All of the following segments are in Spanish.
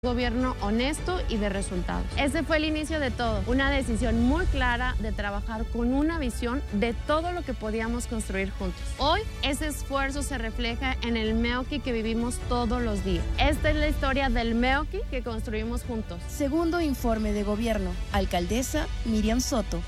Gobierno honesto y de resultados. Ese fue el inicio de todo, una decisión muy clara de trabajar con una visión de todo lo que podíamos construir juntos. Hoy ese esfuerzo se refleja en el Meoqui que vivimos todos los días. Esta es la historia del Meoqui que construimos juntos. Segundo informe de gobierno, alcaldesa Miriam Soto.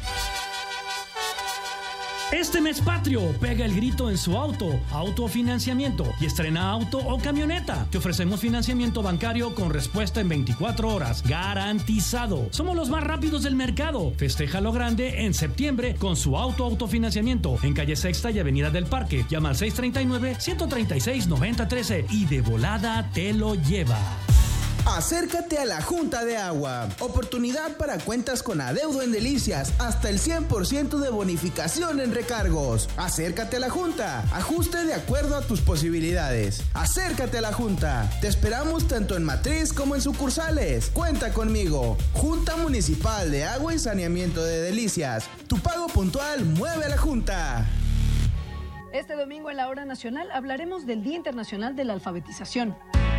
Este mes patrio, pega el grito en su auto, autofinanciamiento y estrena auto o camioneta. Te ofrecemos financiamiento bancario con respuesta en 24 horas, garantizado. Somos los más rápidos del mercado. Festeja lo grande en septiembre con su autofinanciamiento en calle Sexta y Avenida del Parque. Llama al 639-136-9013 y de volada te lo lleva. Acércate a la Junta de Agua. Oportunidad para cuentas con adeudo en Delicias. Hasta el 100% de bonificación en recargos. Acércate a la Junta. Ajuste de acuerdo a tus posibilidades. Acércate a la Junta. Te esperamos tanto en matriz como en sucursales. Cuenta conmigo. Junta Municipal de Agua y Saneamiento de Delicias. Tu pago puntual mueve a la Junta. Este domingo en la Hora Nacional hablaremos del Día Internacional de la Alfabetización.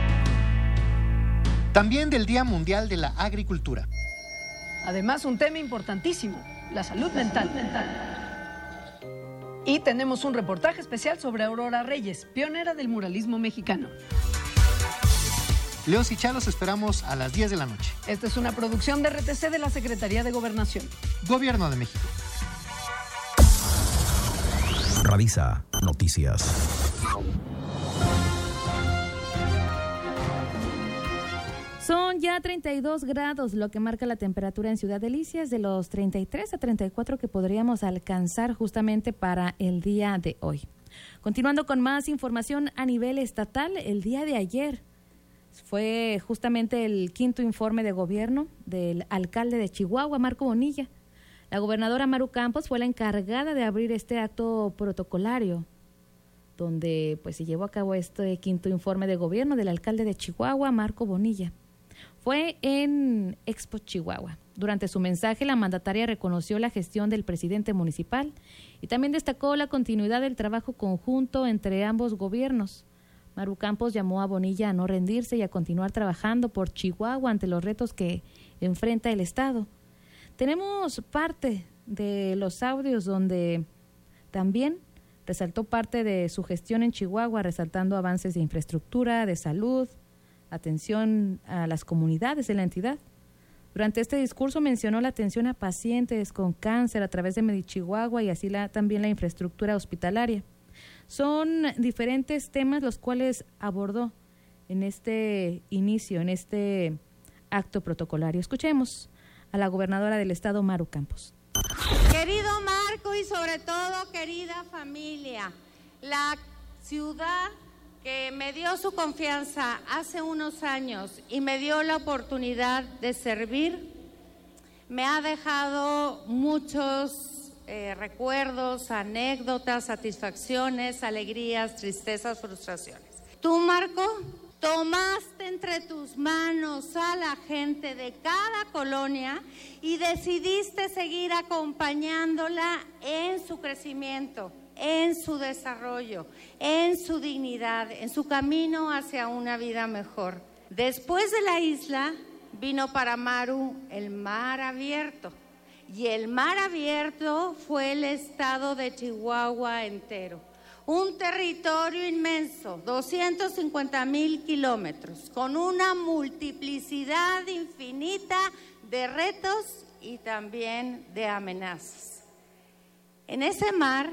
También del Día Mundial de la Agricultura. Además, un tema importantísimo, la salud mental. Y tenemos un reportaje especial sobre Aurora Reyes, pionera del muralismo mexicano. Leos y Chá los esperamos a las 10 de la noche. Esta es una producción de RTC de la Secretaría de Gobernación. Gobierno de México. Radisa Noticias. Son ya 32 grados, lo que marca la temperatura en Ciudad Delicias, de los 33 a 34 que podríamos alcanzar justamente para el día de hoy. Continuando con más información a nivel estatal, el día de ayer fue justamente el quinto informe de gobierno del alcalde de Chihuahua, Marco Bonilla. La gobernadora Maru Campos fue la encargada de abrir este acto protocolario, donde pues se llevó a cabo este quinto informe de gobierno del alcalde de Chihuahua, Marco Bonilla. Fue en Expo Chihuahua. Durante su mensaje, la mandataria reconoció la gestión del presidente municipal y también destacó la continuidad del trabajo conjunto entre ambos gobiernos. Maru Campos llamó a Bonilla a no rendirse y a continuar trabajando por Chihuahua ante los retos que enfrenta el Estado. Tenemos parte de los audios donde también resaltó parte de su gestión en Chihuahua, resaltando avances de infraestructura, de salud, atención a las comunidades de la entidad. Durante este discurso mencionó la atención a pacientes con cáncer a través de Medichihuahua y así también la infraestructura hospitalaria. Son diferentes temas los cuales abordó en este inicio, en este acto protocolario. Escuchemos a la gobernadora del estado, Maru Campos. Querido Marco y sobre todo querida familia, la ciudad que me dio su confianza hace unos años y me dio la oportunidad de servir, me ha dejado muchos recuerdos, anécdotas, satisfacciones, alegrías, tristezas, frustraciones. Tú, Marco, tomaste entre tus manos a la gente de cada colonia y decidiste seguir acompañándola en su crecimiento, en su desarrollo, en su dignidad, en su camino hacia una vida mejor. Después de la isla vino para Maru el mar abierto, y el mar abierto fue el estado de Chihuahua entero. Un territorio inmenso, 250,000 kilómetros, con una multiplicidad infinita de retos y también de amenazas. En ese mar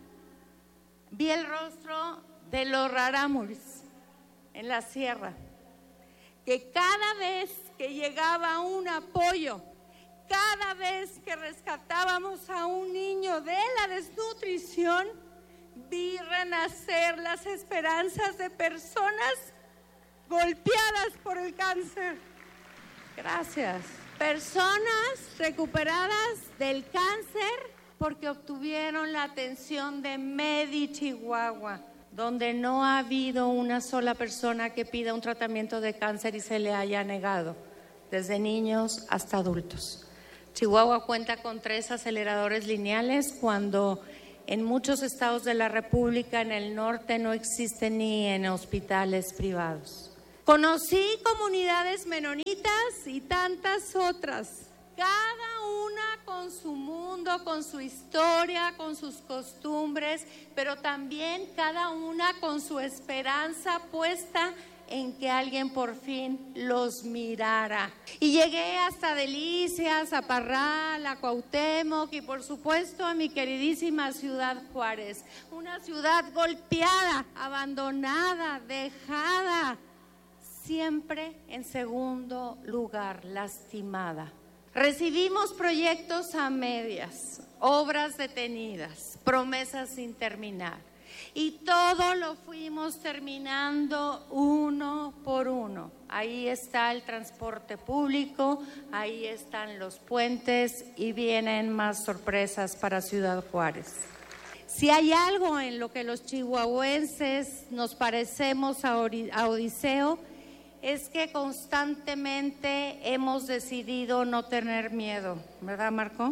vi el rostro de los rarámuris en la sierra, que cada vez que llegaba un apoyo, cada vez que rescatábamos a un niño de la desnutrición, vi renacer las esperanzas de personas golpeadas por el cáncer. Gracias. Personas recuperadas del cáncer porque obtuvieron la atención de Medichihuahua, donde no ha habido una sola persona que pida un tratamiento de cáncer y se le haya negado, desde niños hasta adultos. Chihuahua cuenta con 3 aceleradores lineales cuando en muchos estados de la República en el norte no existen ni en hospitales privados. Conocí comunidades menonitas y tantas otras, cada una con su mundo, con su historia, con sus costumbres, pero también cada una con su esperanza puesta en que alguien por fin los mirara. Y llegué hasta Delicias, a Parral, a Cuauhtémoc y por supuesto a mi queridísima Ciudad Juárez, una ciudad golpeada, abandonada, dejada, siempre en segundo lugar, lastimada. Recibimos proyectos a medias, obras detenidas, promesas sin terminar. Y todo lo fuimos terminando uno por uno. Ahí está el transporte público, ahí están los puentes y vienen más sorpresas para Ciudad Juárez. Si hay algo en lo que los chihuahuenses nos parecemos a Odiseo, es que constantemente hemos decidido no tener miedo, ¿verdad, Marco?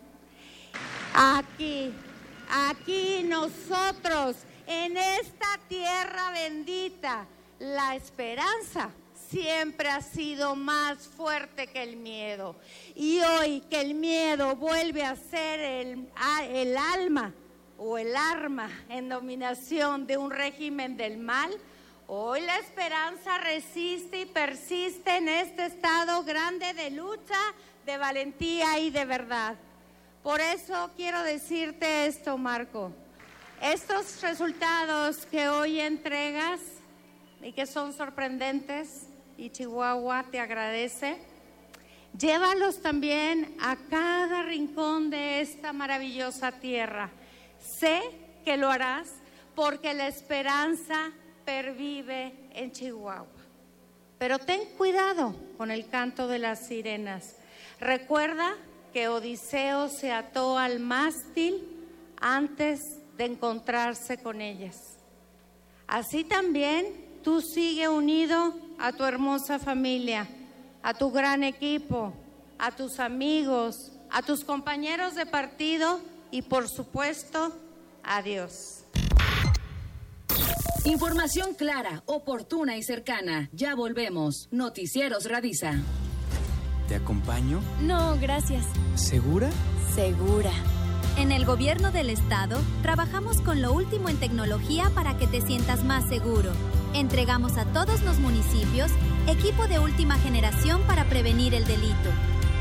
Aquí nosotros, en esta tierra bendita, la esperanza siempre ha sido más fuerte que el miedo. Y hoy que el miedo vuelve a ser el alma o el arma en dominación de un régimen del mal, hoy la esperanza resiste y persiste en este estado grande de lucha, de valentía y de verdad. Por eso quiero decirte esto, Marco. Estos resultados que hoy entregas y que son sorprendentes, y Chihuahua te agradece, llévalos también a cada rincón de esta maravillosa tierra. Sé que lo harás porque la esperanza pervive en Chihuahua. Pero ten cuidado con el canto de las sirenas. Recuerda que Odiseo se ató al mástil antes de encontrarse con ellas. Así también tú sigue unido a tu hermosa familia, a tu gran equipo, a tus amigos, a tus compañeros de partido y por supuesto a Dios. Información clara, oportuna y cercana. Ya volvemos. Noticieros Radisa. ¿Te acompaño? No, gracias. ¿Segura? Segura. En el gobierno del estado, trabajamos con lo último en tecnología para que te sientas más seguro. Entregamos a todos los municipios equipo de última generación para prevenir el delito.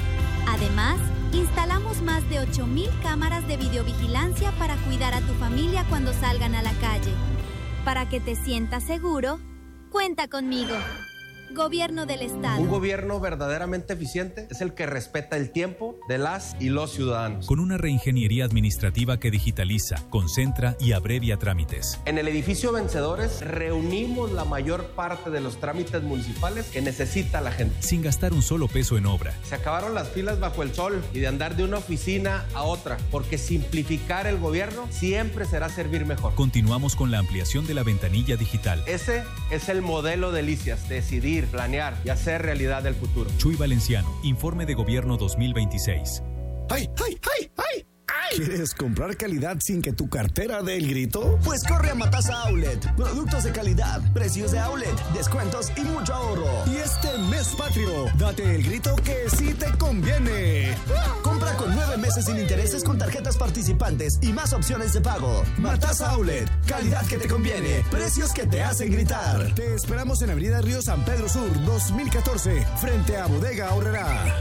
Además, instalamos más de 8,000 cámaras de videovigilancia para cuidar a tu familia cuando salgan a la calle. Para que te sientas seguro, cuenta conmigo. Gobierno del Estado. Un gobierno verdaderamente eficiente es el que respeta el tiempo de las y los ciudadanos. Con una reingeniería administrativa que digitaliza, concentra y abrevia trámites. En el edificio Vencedores reunimos la mayor parte de los trámites municipales que necesita la gente. Sin gastar un solo peso en obra. Se acabaron las filas bajo el sol y de andar de una oficina a otra, porque simplificar el gobierno siempre será servir mejor. Continuamos con la ampliación de la ventanilla digital. Ese es el modelo de Delicias, decidir, planear y hacer realidad el futuro. Chuy Valenciano, Informe de Gobierno 2026. ¡Ay, ay, ay, ay! ¿Quieres comprar calidad sin que tu cartera dé el grito? Pues corre a Matasa Outlet. Productos de calidad, precios de outlet, descuentos y mucho ahorro. Y este mes patrio, date el grito que sí te conviene. Compra con 9 meses sin intereses con tarjetas participantes y más opciones de pago. Matasa Outlet, calidad que te conviene, precios que te hacen gritar. Te esperamos en Avenida Río San Pedro Sur, 2014, frente a Bodega Aurrerá.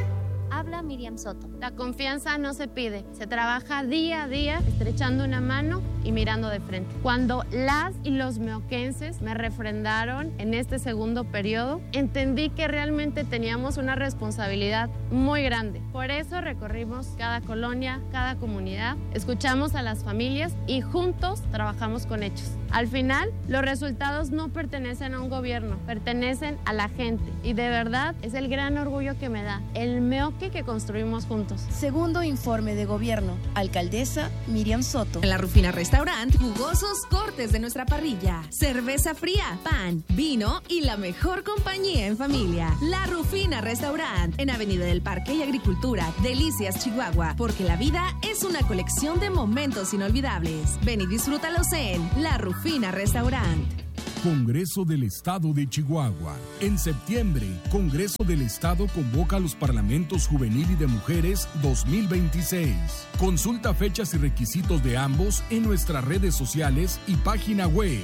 Habla Miriam Soto. La confianza no se pide, se trabaja día a día, estrechando una mano y mirando de frente. Cuando las y los meoquenses me refrendaron en este segundo periodo, entendí que realmente teníamos una responsabilidad muy grande. Por eso recorrimos cada colonia, cada comunidad, escuchamos a las familias y juntos trabajamos con hechos. Al final, los resultados no pertenecen a un gobierno, pertenecen a la gente. Y de verdad, es el gran orgullo que me da, el meoque que construimos juntos. Segundo informe de gobierno. Alcaldesa Miriam Soto. En La Rufina Restaurant, jugosos cortes de nuestra parrilla, cerveza fría, pan, vino y la mejor compañía en familia. La Rufina Restaurant, en Avenida del Parque y Agricultura, Delicias, Chihuahua, porque la vida es una colección de momentos inolvidables. Ven y disfrútalos en La Rufina Restaurant. Congreso del Estado de Chihuahua. En septiembre, Congreso del Estado convoca a los parlamentos juvenil y de mujeres 2026. Consulta fechas y requisitos de ambos en nuestras redes sociales y página web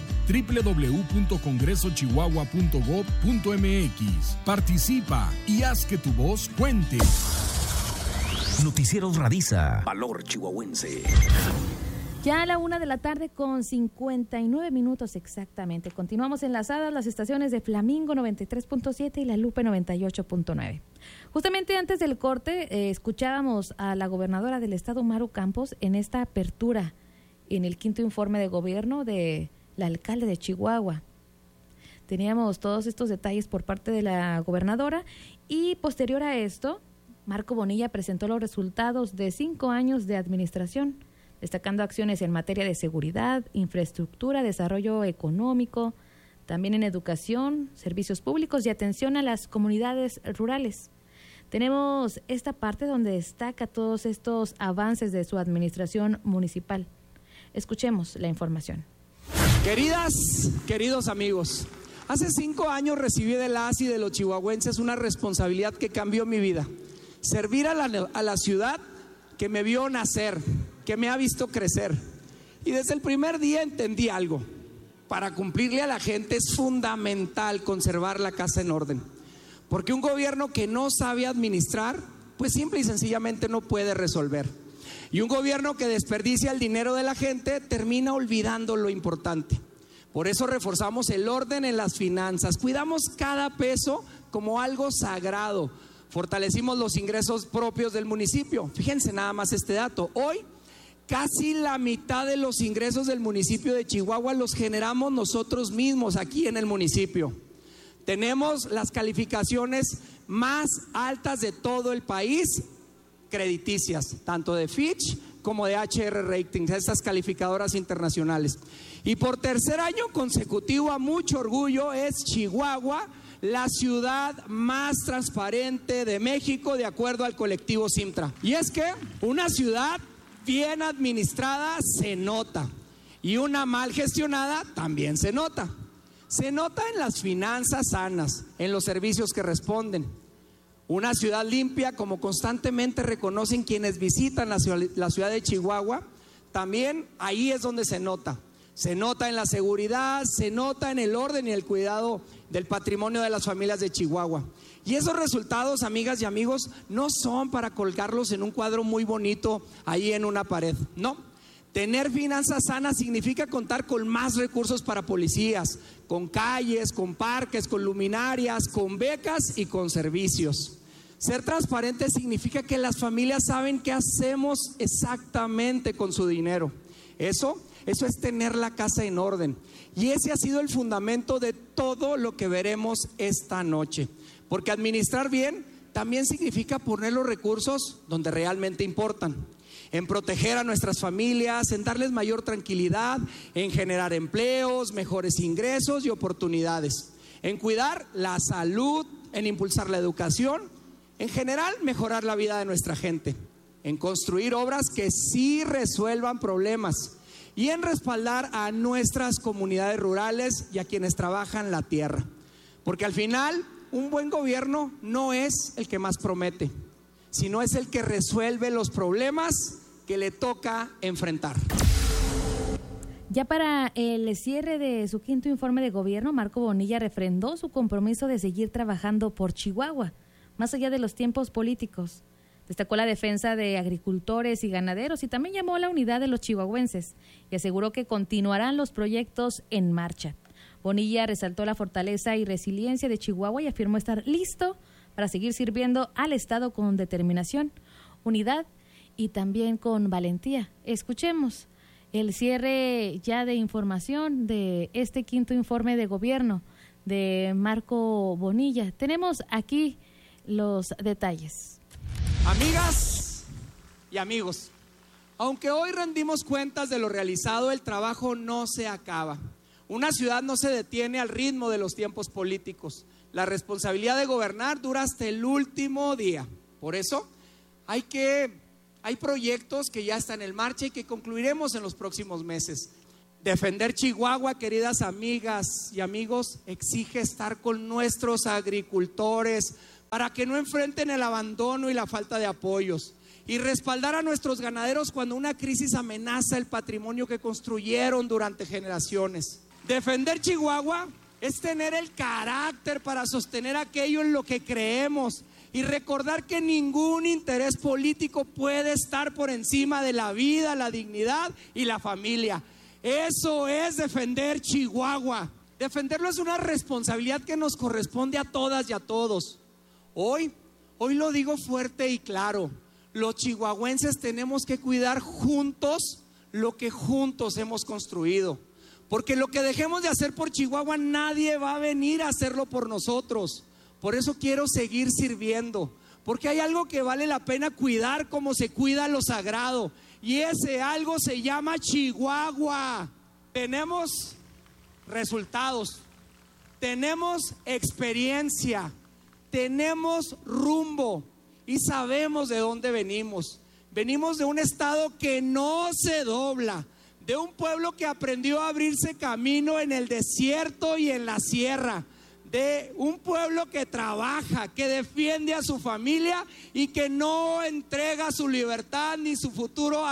www.congresochihuahua.gov.mx. Participa y haz que tu voz cuente. Noticieros Radisa. Valor chihuahuense. Ya a la 1:00 con 59 minutos exactamente. Continuamos enlazadas las estaciones de Flamingo 93.7 y La Lupe 98.9. Justamente antes del corte escuchábamos a la gobernadora del estado, Maru Campos, en esta apertura en el 5º informe de gobierno del alcalde de Chihuahua. Teníamos todos estos detalles por parte de la gobernadora y posterior a esto, Marco Bonilla presentó los resultados de 5 años de administración, destacando acciones en materia de seguridad, infraestructura, desarrollo económico, también en educación, servicios públicos y atención a las comunidades rurales. Tenemos esta parte donde destaca todos estos avances de su administración municipal. Escuchemos la información. Queridas, queridos amigos, hace 5 años recibí de las y de los chihuahuenses una responsabilidad que cambió mi vida. Servir a la ciudad que me vio nacer, que me ha visto crecer. Y desde el primer día entendí algo. Para cumplirle a la gente es fundamental conservar la casa en orden. Porque un gobierno que no sabe administrar, pues simple y sencillamente no puede resolver. Y un gobierno que desperdicia el dinero de la gente termina olvidando lo importante. Por eso reforzamos el orden en las finanzas. Cuidamos cada peso como algo sagrado. Fortalecimos los ingresos propios del municipio. Fíjense nada más este dato. Hoy, casi la mitad de los ingresos del municipio de Chihuahua los generamos nosotros mismos aquí en el municipio. Tenemos las calificaciones más altas de todo el país, crediticias, tanto de Fitch como de HR Ratings, estas calificadoras internacionales. Y por tercer año consecutivo, a mucho orgullo, es Chihuahua la ciudad más transparente de México, de acuerdo al colectivo Simtra. Y es que una ciudad bien administrada se nota, y una mal gestionada también se nota. Se nota en las finanzas sanas, en los servicios que responden. Una ciudad limpia, como constantemente reconocen quienes visitan la ciudad de Chihuahua, también ahí es donde se nota. Se nota en la seguridad, se nota en el orden y el cuidado del patrimonio de las familias de Chihuahua. Y esos resultados, amigas y amigos, no son para colgarlos en un cuadro muy bonito ahí en una pared, no. Tener finanzas sanas significa contar con más recursos para policías, con calles, con parques, con luminarias, con becas y con servicios. Ser transparente significa que las familias saben qué hacemos exactamente con su dinero. Eso es tener la casa en orden. Y ese ha sido el fundamento de todo lo que veremos esta noche. Porque administrar bien también significa poner los recursos donde realmente importan. En proteger a nuestras familias, en darles mayor tranquilidad, en generar empleos, mejores ingresos y oportunidades. En cuidar la salud, en impulsar la educación, en general mejorar la vida de nuestra gente. En construir obras que sí resuelvan problemas. Y en respaldar a nuestras comunidades rurales y a quienes trabajan la tierra. Porque al final, un buen gobierno no es el que más promete, sino es el que resuelve los problemas que le toca enfrentar. Ya para el cierre de su 5º informe de gobierno, Marco Bonilla refrendó su compromiso de seguir trabajando por Chihuahua, más allá de los tiempos políticos. Destacó la defensa de agricultores y ganaderos y también llamó a la unidad de los chihuahuenses y aseguró que continuarán los proyectos en marcha. Bonilla resaltó la fortaleza y resiliencia de Chihuahua y afirmó estar listo para seguir sirviendo al Estado con determinación, unidad y también con valentía. Escuchemos el cierre ya de información de este 5º informe de gobierno de Marco Bonilla. Tenemos aquí los detalles. Amigas y amigos, aunque hoy rendimos cuentas de lo realizado, el trabajo no se acaba. Una ciudad no se detiene al ritmo de los tiempos políticos. La responsabilidad de gobernar dura hasta el último día. Por eso hay proyectos que ya están en marcha y que concluiremos en los próximos meses. Defender Chihuahua, queridas amigas y amigos, exige estar con nuestros agricultores para que no enfrenten el abandono y la falta de apoyos, y respaldar a nuestros ganaderos cuando una crisis amenaza el patrimonio que construyeron durante generaciones. Defender Chihuahua es tener el carácter para sostener aquello en lo que creemos y recordar que ningún interés político puede estar por encima de la vida, la dignidad y la familia. Eso es defender Chihuahua. Defenderlo es una responsabilidad que nos corresponde a todas y a todos. Hoy lo digo fuerte y claro. Los chihuahuenses tenemos que cuidar juntos lo que juntos hemos construido. Porque lo que dejemos de hacer por Chihuahua, nadie va a venir a hacerlo por nosotros. Por eso quiero seguir sirviendo. Porque hay algo que vale la pena cuidar como se cuida lo sagrado. Y ese algo se llama Chihuahua. Tenemos resultados, tenemos experiencia, tenemos rumbo y sabemos de dónde venimos. Venimos de un estado que no se dobla, de un pueblo que aprendió a abrirse camino en el desierto y en la sierra, de un pueblo que trabaja, que defiende a su familia y que no entrega su libertad ni su futuro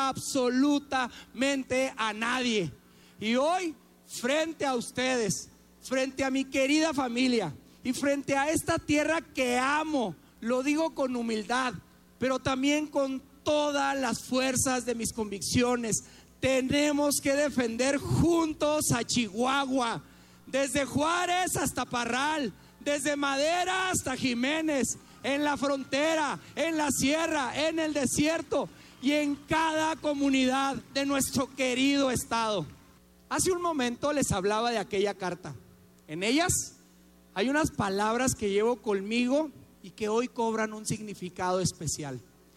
absolutamente a nadie. Y hoy, frente a ustedes, frente a mi querida familia y frente a esta tierra que amo, lo digo con humildad, pero también con todas las fuerzas de mis convicciones. Tenemos que defender juntos a Chihuahua. Desde Juárez hasta Parral, desde Madera hasta Jiménez, en la frontera, en la sierra, en el desierto y en cada comunidad de nuestro querido estado. Hace un momento les hablaba de aquella carta. En ellas hay unas palabras que llevo conmigo y que hoy cobran un significado especial.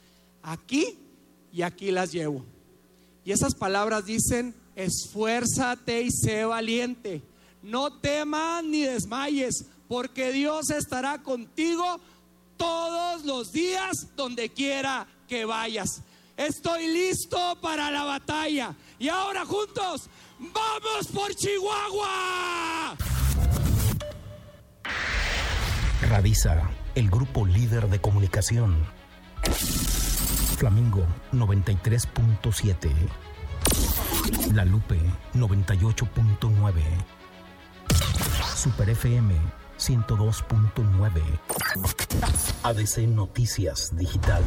Aquí y aquí las llevo. Y esas palabras dicen: esfuérzate y sé valiente. No temas ni desmayes, porque Dios estará contigo todos los días donde quiera que vayas. Estoy listo para la batalla. Y ahora juntos, ¡vamos por Chihuahua! Radisa, el grupo líder de comunicación. Flamingo 93.7. La Lupe 98.9. Super FM 102.9. ADC Noticias Digital.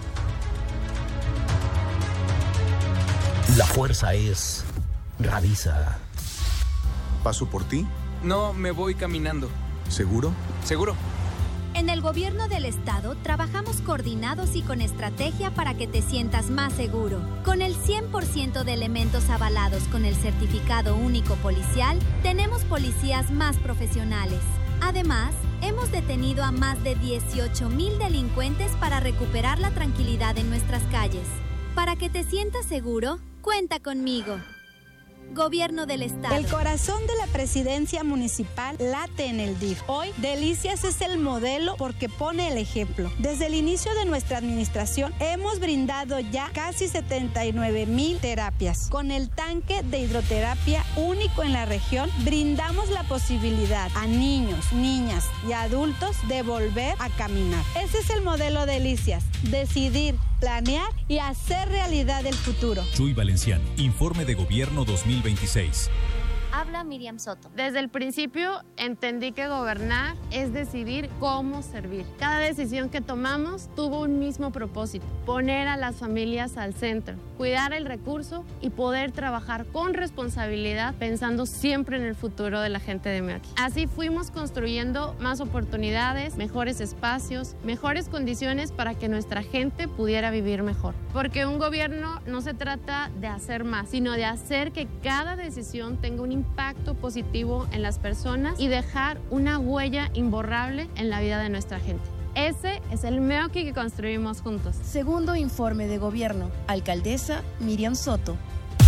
La fuerza es Radisa. ¿Paso por ti? No, me voy caminando. ¿Seguro? Seguro. En el gobierno del estado trabajamos coordinados y con estrategia para que te sientas más seguro. Con el 100% de elementos avalados con el certificado único policial, tenemos policías más profesionales. Además, hemos detenido a más de 18,000 delincuentes para recuperar la tranquilidad en nuestras calles. Para que te sientas seguro, cuenta conmigo. Gobierno del Estado. El corazón de la presidencia municipal late en el DIF. Hoy, Delicias es el modelo porque pone el ejemplo. Desde el inicio de nuestra administración, hemos brindado ya casi 79,000 terapias. Con el tanque de hidroterapia único en la región, brindamos la posibilidad a niños, niñas y adultos de volver a caminar. Ese es el modelo Delicias. Decidir, planear y hacer realidad el futuro. Chuy Valenciano, Informe de Gobierno 2026. Habla Miriam Soto. Desde el principio entendí que gobernar es decidir cómo servir. Cada decisión que tomamos tuvo un mismo propósito: poner a las familias al centro, cuidar el recurso y poder trabajar con responsabilidad, pensando siempre en el futuro de la gente de Meoqui. Así fuimos construyendo más oportunidades, mejores espacios, mejores condiciones para que nuestra gente pudiera vivir mejor. Porque un gobierno no se trata de hacer más, sino de hacer que cada decisión tenga un impacto positivo en las personas y dejar una huella imborrable en la vida de nuestra gente. Ese es el Meoqui que construimos juntos. Segundo informe de gobierno. Alcaldesa Miriam Soto.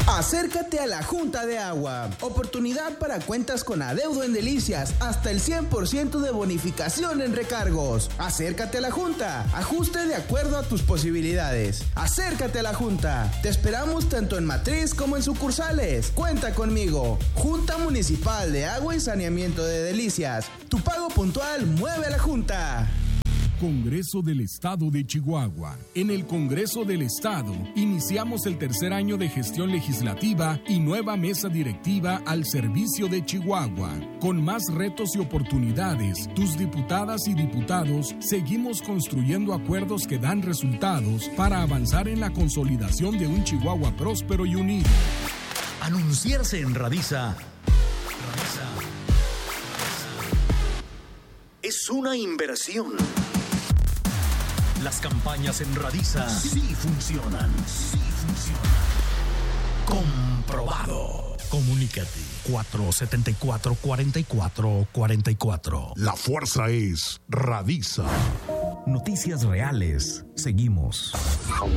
Acércate a la Junta de Agua. Oportunidad para cuentas con adeudo en Delicias, hasta el 100% de bonificación en recargos. Acércate a la Junta. Ajuste de acuerdo a tus posibilidades. Acércate a la Junta. Te esperamos tanto en matriz como en sucursales. Cuenta conmigo. Junta Municipal de Agua y Saneamiento de Delicias. Tu pago puntual mueve a la Junta. Congreso del Estado de Chihuahua. En el Congreso del Estado iniciamos el tercer año de gestión legislativa y nueva mesa directiva al servicio de Chihuahua. Con más retos y oportunidades, tus diputadas y diputados seguimos construyendo acuerdos que dan resultados para avanzar en la consolidación de un Chihuahua próspero y unido. Anunciarse en Radisa es una inversión. Las campañas en Radisa sí funcionan. Comprobado. Comunícate 474-4444. La fuerza es Radisa. Noticias reales. Seguimos.